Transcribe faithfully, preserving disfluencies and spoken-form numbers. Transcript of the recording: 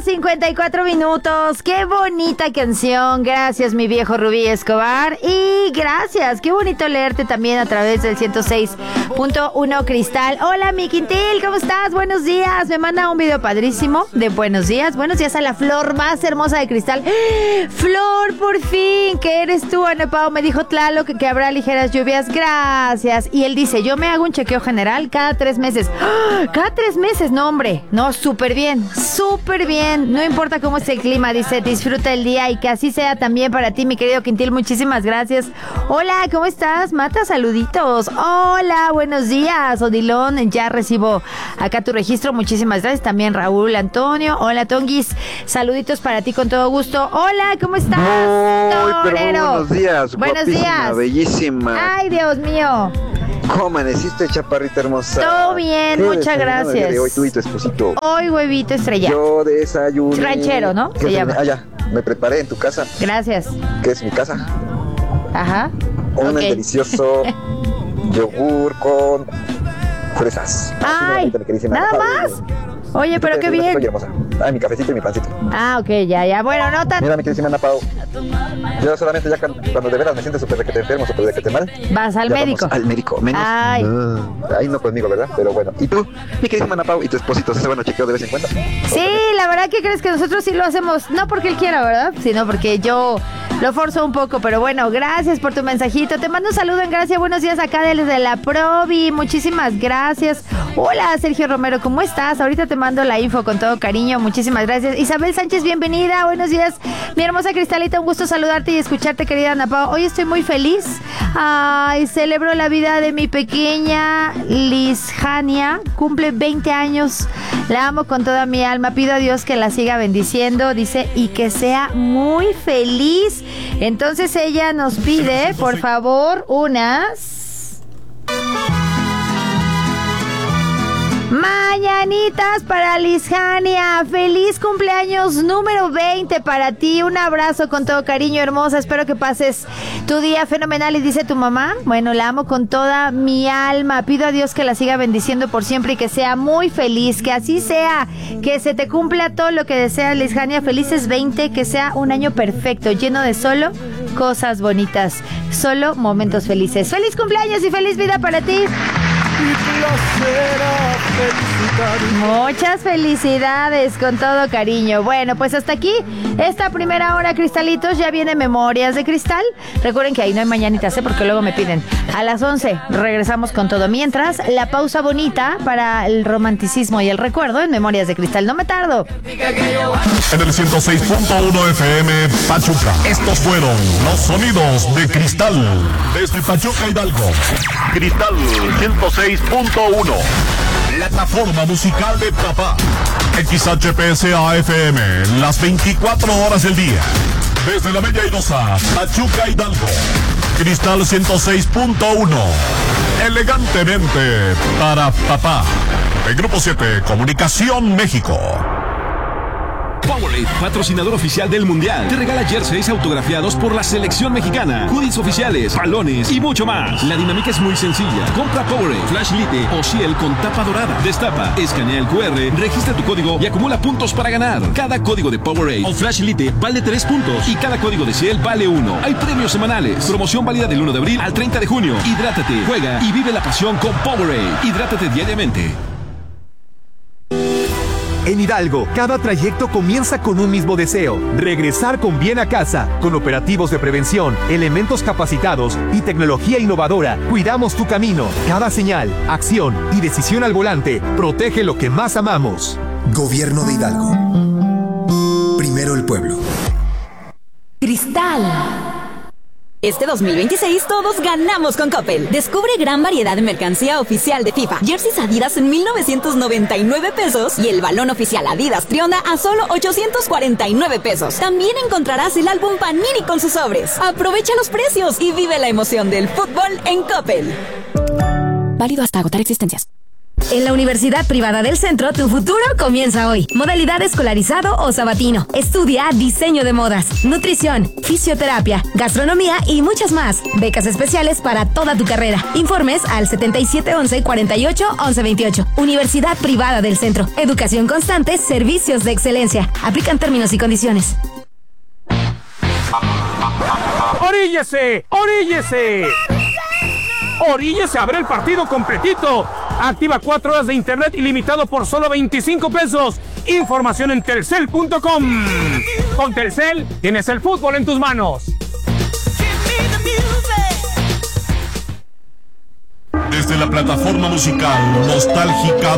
cincuenta y cuatro minutos. Qué bonita canción. Gracias, mi viejo Rubí Escobar. Y gracias. Qué bonito leerte también a través del ciento seis punto uno Cristal. Hola, mi Quintil. ¿Cómo estás? Buenos días. Me manda un video padrísimo de buenos días. Buenos días a la flor más hermosa de Cristal. Flor, por fin. ¿Qué eres tú, Ana Pao? Me dijo Tlalo que, que habrá ligeras lluvias. Gracias. Y él dice, yo me hago un chequeo general cada tres meses. ¡Ah! Cada tres meses. No, hombre. No, súper bien. Súper bien. No importa cómo esté el clima. Dice, disfruta el día y que así sea también para ti, mi querido Quintil. Muchísimas gracias. Hola, ¿cómo estás? Mata, saluditos. Hola, buenos días, Odilón. Ya recibo acá tu registro. Muchísimas gracias. También Raúl Antonio. Hola, Tonguis. Saluditos para ti con todo gusto. Hola, ¿cómo estás? No, pero buenos días. Buenos días. Bellísima. Ay, Dios mío. ¿Cómo amaneciste, chaparrita hermosa? Todo bien, muchas gracias. De hoy tú y tu esposito. Hoy huevito estrellado. Yo desayuné. Ranchero, ¿no? Se llama. Ah, ya. Me preparé en tu casa. Gracias. ¿Qué es mi casa? Ajá. Un okay. delicioso yogur con fresas. Ay, nada más. Oye, pero qué bien. Estoy hermosa. Ah, mi cafecito y mi pancito. Ah, ok, ya, ya. Bueno, no tan... Mira, mi querida Ana Pao. Yo solamente ya cuando, cuando de veras me siento súper de que te enfermo, súper de que te mal. Vas al médico. Al médico, menos. Ay. Uh, ahí no conmigo, ¿verdad? Pero bueno. ¿Y tú, mi querida Ana Pao, y tu esposito, se van a chequeo de vez en cuando? Sí, la verdad que crees que nosotros sí lo hacemos, no porque él quiera, ¿verdad? Sino porque yo lo forzo un poco, pero bueno, gracias por tu mensajito. Te mando un saludo en gracia. Buenos días acá desde la Provi. Muchísimas gracias. Hola, Sergio Romero, ¿cómo estás? Ahorita te mando la info con todo cariño. Muchísimas gracias. Isabel Sánchez, bienvenida. Buenos días, mi hermosa Cristalita. Un gusto saludarte y escucharte, querida Ana Pao. Hoy estoy muy feliz. Ay, celebro la vida de mi pequeña Lizania. Cumple veinte años. La amo con toda mi alma. Pido a Dios que la siga bendiciendo, dice, y que sea muy feliz. Entonces ella nos pide, por favor, unas... mañanitas para Lizania. Feliz cumpleaños número veinte para ti. Un abrazo con todo cariño, hermosa. Espero que pases tu día fenomenal. Y dice tu mamá, bueno, la amo con toda mi alma. Pido a Dios que la siga bendiciendo por siempre y que sea muy feliz. Que así sea. Que se te cumpla todo lo que deseas, Lizania. Felices veinte. Que sea un año perfecto, lleno de solo cosas bonitas. Solo momentos felices. Feliz cumpleaños y feliz vida para ti. Muchas felicidades con todo cariño. Bueno, pues hasta aquí esta primera hora, cristalitos. Ya viene Memorias de Cristal. Recuerden que ahí no hay mañanitas, ¿eh? Porque luego me piden. A las once regresamos con todo. Mientras, la pausa bonita para el romanticismo y el recuerdo en Memorias de Cristal. No me tardo. En el ciento seis punto uno F M Pachuca. Estos fueron los sonidos de Cristal. Desde Pachuca, Hidalgo. Cristal ciento seis punto uno. Plataforma musical de papá. X H P S A F M. Las veinticuatro horas del día. Desde la Bella Idosa, Pachuca, Hidalgo. Cristal ciento seis punto uno. Elegantemente para papá. El Grupo siete, Comunicación México. Powerade, patrocinador oficial del Mundial, te regala jerseys autografiados por la selección mexicana, hoodies oficiales, balones y mucho más. La dinámica es muy sencilla. Compra Powerade, Flash Lite o Ciel con tapa dorada. Destapa, escanea el cu erre, registra tu código y acumula puntos para ganar. Cada código de Powerade o Flash Lite vale tres puntos y cada código de Ciel vale uno. Hay premios semanales. Promoción válida del uno de abril al treinta de junio. Hidrátate, juega y vive la pasión con Powerade. Hidrátate diariamente. En Hidalgo, cada trayecto comienza con un mismo deseo: regresar con bien a casa. Con operativos de prevención, elementos capacitados y tecnología innovadora, cuidamos tu camino. Cada señal, acción y decisión al volante protege lo que más amamos. Gobierno de Hidalgo. Primero el pueblo. Cristal. Este dos mil veintiséis todos ganamos con Coppel. Descubre gran variedad de mercancía oficial de FIFA. Jerseys Adidas en mil novecientos noventa y nueve pesos y el balón oficial Adidas Trionda a solo ochocientos cuarenta y nueve pesos. También encontrarás el álbum Panini con sus sobres. Aprovecha los precios y vive la emoción del fútbol en Coppel. Válido hasta agotar existencias. En la Universidad Privada del Centro, tu futuro comienza hoy. Modalidad escolarizado o sabatino. Estudia diseño de modas, nutrición, fisioterapia, gastronomía y muchas más. Becas especiales para toda tu carrera. Informes al setenta y siete once, cuarenta y ocho, once veintiocho. Universidad Privada del Centro. Educación constante, servicios de excelencia. Aplican términos y condiciones. ¡Oríllese! ¡Oríllese! ¡Oríllese a ver el partido completito! Activa cuatro horas de internet ilimitado por solo veinticinco pesos. Información en telcel punto com. Con Telcel tienes el fútbol en tus manos. Desde la plataforma musical nostálgica